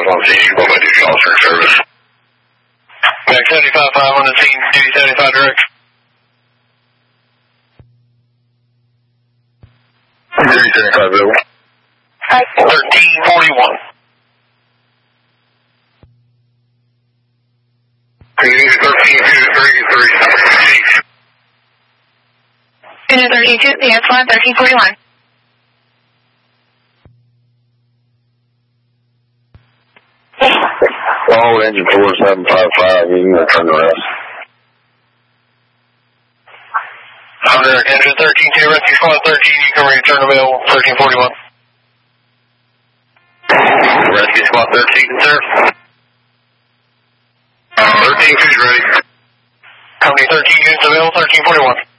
on scene. What my duty officer in service? Max 75-5 on the scene. Duty 75 direct. Duty 75 available. 1341. Unit 13-2-33. Unit 32, the S1, 1341. All engine 4755, you can return the rest. Engine 13-2, rescue squad 13, you can return available 1341. Rescue squad 13, sir. 13-2's ready. Company 13 units available 1341.